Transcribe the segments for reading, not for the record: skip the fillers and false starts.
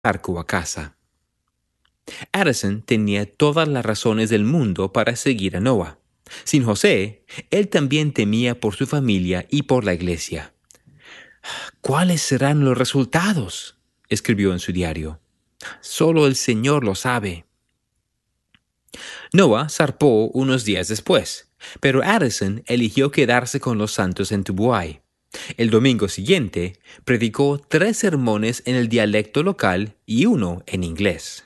barco a casa. Addison tenía todas las razones del mundo para seguir a Noah. Sin José, él también temía por su familia y por la iglesia. ¿Cuáles serán los resultados?, escribió en su diario. Solo el Señor lo sabe. Noah zarpó unos días después, pero Addison eligió quedarse con los santos en Tubuai. El domingo siguiente, predicó 3 sermones en el dialecto local y uno en inglés.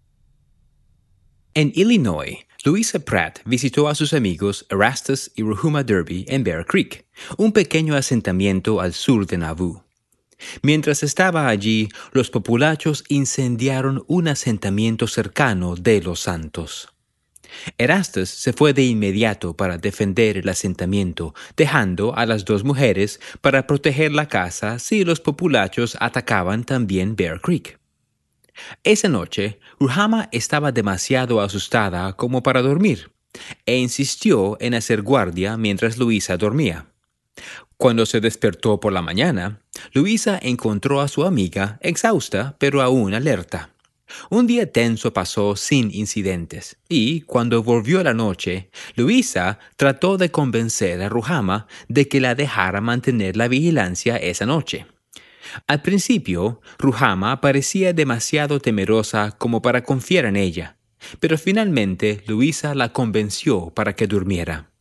En Illinois, Louisa Pratt visitó a sus amigos Erastus y Ruhuma Derby en Bear Creek, un pequeño asentamiento al sur de Nauvoo. Mientras estaba allí, los populachos incendiaron un asentamiento cercano de los santos. Erastus se fue de inmediato para defender el asentamiento, dejando a las 2 mujeres para proteger la casa si los populachos atacaban también Bear Creek. Esa noche, Ruhama estaba demasiado asustada como para dormir, e insistió en hacer guardia mientras Louisa dormía. Cuando se despertó por la mañana, Louisa encontró a su amiga exhausta pero aún alerta. Un día tenso pasó sin incidentes, y cuando volvió la noche, Louisa trató de convencer a Ruhama de que la dejara mantener la vigilancia esa noche. Al principio, Ruhama parecía demasiado temerosa como para confiar en ella, pero finalmente Louisa la convenció para que durmiera.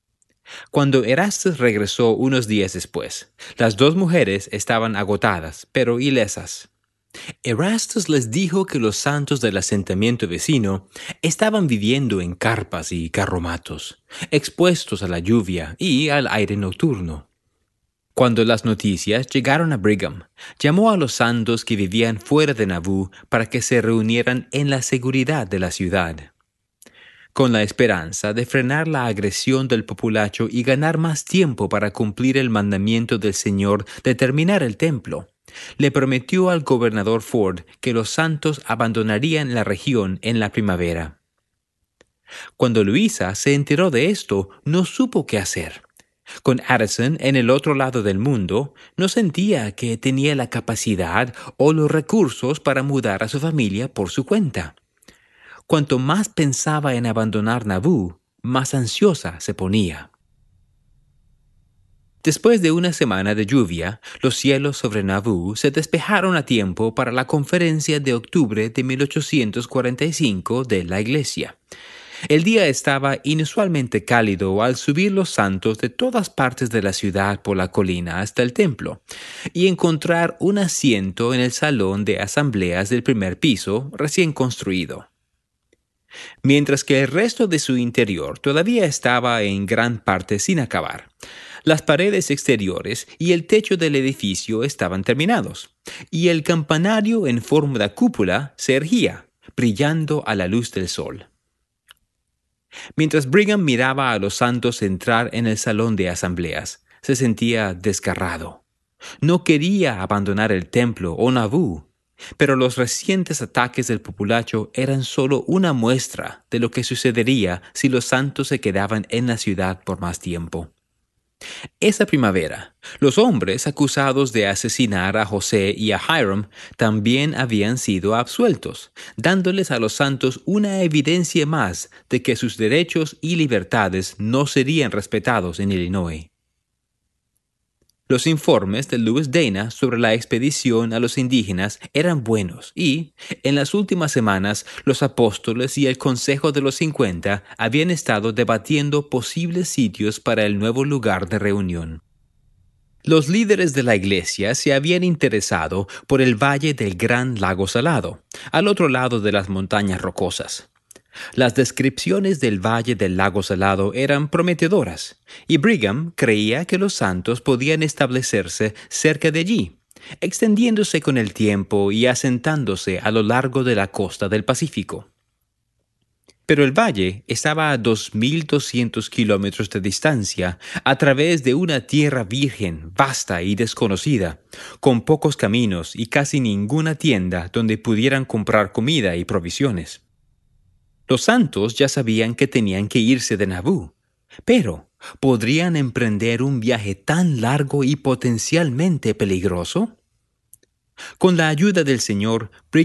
Cuando Erastus regresó unos días después, las 2 mujeres estaban agotadas, pero ilesas. Erastus les dijo que los santos del asentamiento vecino estaban viviendo en carpas y carromatos, expuestos a la lluvia y al aire nocturno. Cuando las noticias llegaron a Brigham, llamó a los santos que vivían fuera de Nauvoo para que se reunieran en la seguridad de la ciudad. Con la esperanza de frenar la agresión del populacho y ganar más tiempo para cumplir el mandamiento del Señor de terminar el templo, le prometió al gobernador Ford que los santos abandonarían la región en la primavera. Cuando Louisa se enteró de esto, no supo qué hacer. Con Addison en el otro lado del mundo, no sentía que tenía la capacidad o los recursos para mudar a su familia por su cuenta. Cuanto más pensaba en abandonar Nauvoo, más ansiosa se ponía. Después de una semana de lluvia, los cielos sobre Nauvoo se despejaron a tiempo para la conferencia de octubre de 1845 de la iglesia. El día estaba inusualmente cálido al subir los santos de todas partes de la ciudad por la colina hasta el templo y encontrar un asiento en el salón de asambleas del primer piso recién construido. Mientras que el resto de su interior todavía estaba en gran parte sin acabar. Las paredes exteriores y el techo del edificio estaban terminados, y el campanario en forma de cúpula se erguía, brillando a la luz del sol. Mientras Brigham miraba a los santos entrar en el salón de asambleas, se sentía desgarrado. No quería abandonar el templo o Nauvoo, pero los recientes ataques del populacho eran solo una muestra de lo que sucedería si los santos se quedaban en la ciudad por más tiempo. Esa primavera, los hombres acusados de asesinar a José y a Hiram también habían sido absueltos, dándoles a los santos una evidencia más de que sus derechos y libertades no serían respetados en Illinois. Los informes de Louis Dana sobre la expedición a los indígenas eran buenos y, en las últimas semanas, los apóstoles y el Consejo de los 50 habían estado debatiendo posibles sitios para el nuevo lugar de reunión. Los líderes de la iglesia se habían interesado por el valle del Gran Lago Salado, al otro lado de las montañas rocosas. Las descripciones del Valle del Lago Salado eran prometedoras, y Brigham creía que los santos podían establecerse cerca de allí, extendiéndose con el tiempo y asentándose a lo largo de la costa del Pacífico. Pero el valle estaba a 2.200 kilómetros de distancia, a través de una tierra virgen, vasta y desconocida, con pocos caminos y casi ninguna tienda donde pudieran comprar comida y provisiones. Los santos ya sabían que tenían que irse de Nauvoo, pero ¿podrían emprender un viaje tan largo y potencialmente peligroso? Con la ayuda del Señor,